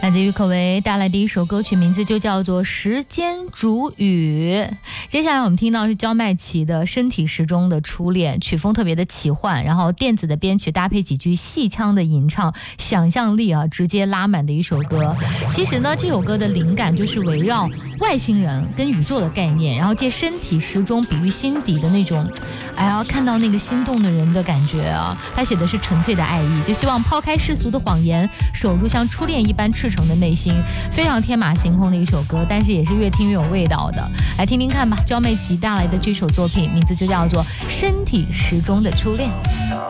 来自于可为带来的一首歌曲，名字就叫做《时间煮雨》。接下来我们听到是焦麦琪的《身体时钟的初恋》，曲风特别的奇幻，然后电子的编曲搭配几句戏腔的吟唱，想象力直接拉满的一首歌。其实呢，这首歌的灵感就是围绕外星人跟宇宙的概念，然后借身体时钟比喻心底的那种看到那个心动的人的感觉啊。他写的是纯粹的爱意，就希望抛开世俗的谎言，守住像初恋一般赤诚的内心，非常天马行空的一首歌，但是也是越听越有味道的。来听听看吧，焦麦琪带来的这首作品名字就叫做《身体时钟的初恋》。